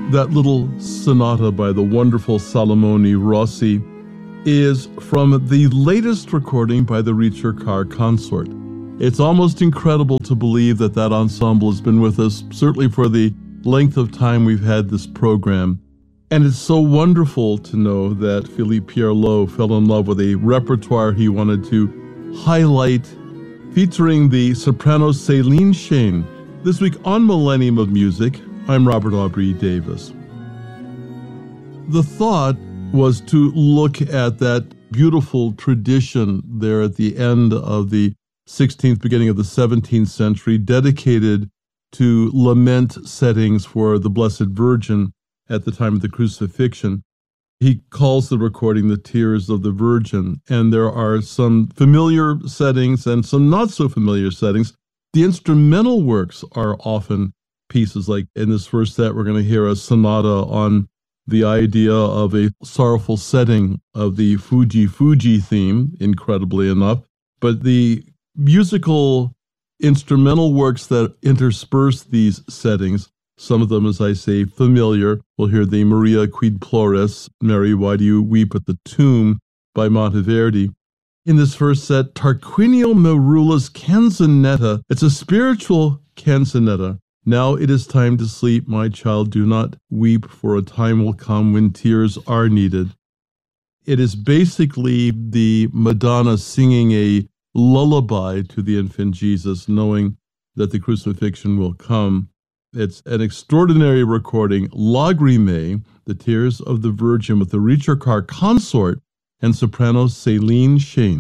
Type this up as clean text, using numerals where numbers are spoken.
That little sonata by the wonderful Salomone Rossi is from the latest recording by the Ricercar Consort. It's almost incredible to believe that that ensemble has been with us, certainly for the length of time we've had this program. And it's so wonderful to know that Philippe Pierlot fell in love with a repertoire he wanted to highlight, featuring the soprano Céline Cheyne. This week on Millennium of Music, I'm Robert Aubrey Davis. The thought was to look at that beautiful tradition there at the end of the 16th, beginning of the 17th century, dedicated to lament settings for the Blessed Virgin at the time of the crucifixion. He calls the recording the Tears of the Virgin, and there are some familiar settings and some not so familiar settings. The instrumental works are often pieces like in this first set, we're going to hear a sonata on the idea of a sorrowful setting of the Fuji Fuji theme, incredibly enough. But the musical instrumental works that intersperse these settings, some of them, as I say, familiar. We'll hear the Maria Quid Plores, Mary, Why Do You Weep at the Tomb by Monteverdi. In this first set, Tarquinio Merula's Canzonetta. It's a spiritual canzonetta. Now it is time to sleep, my child, do not weep, for a time will come when tears are needed. It is basically the Madonna singing a lullaby to the infant Jesus, knowing that the crucifixion will come. It's an extraordinary recording, Lagrime, the Tears of the Virgin, with the Ricercar Consort and soprano Céline Cheyne.